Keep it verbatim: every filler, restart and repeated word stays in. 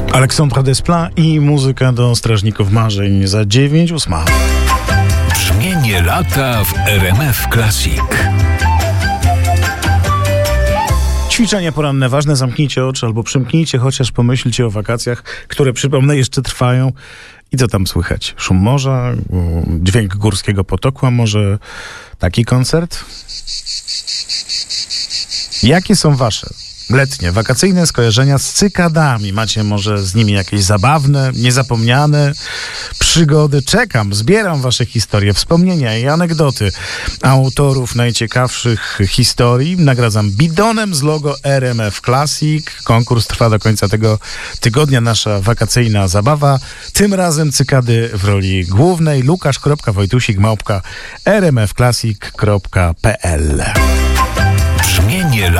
Aleksandra Desplat i muzyka do Strażników Marzeń za dziewięć ósma. Brzmienie lata w R M F Classic. Ćwiczenia poranne ważne, zamknijcie oczy albo przymknijcie, chociaż pomyślcie o wakacjach, które, przypomnę, jeszcze trwają. I co tam słychać? Szum morza, dźwięk górskiego potoku, a może taki koncert? Jakie są wasze letnie, wakacyjne skojarzenia z cykadami? Macie może z nimi jakieś zabawne, niezapomniane przygody? Czekam, zbieram wasze historie, wspomnienia i anegdoty autorów najciekawszych historii. Nagradzam bidonem z logo R M F Classic. Konkurs trwa do końca tego tygodnia, nasza wakacyjna zabawa. Tym razem cykady w roli głównej. Łukasz kropka wojtusik małpka r m f classic kropka p l.